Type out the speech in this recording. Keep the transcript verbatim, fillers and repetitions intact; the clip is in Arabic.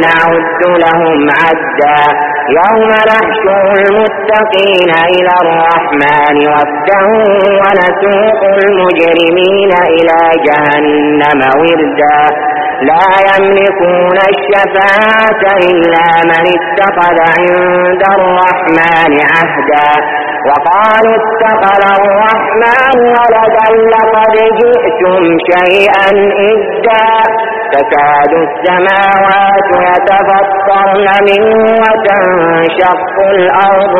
نعد لهم عدا يوم نحشر المتقين إلى الرحمن وفدا ونسوق المجرمين إلى جهنم وردا لا يملكون الشفاعة إلا من اتخذ عند الرحمن عهدا وقالوا اتخذ الرحمن ولدا لقد جئتم شيئا إدا تكاد السماوات يتفطرن منه وتنشق الأرض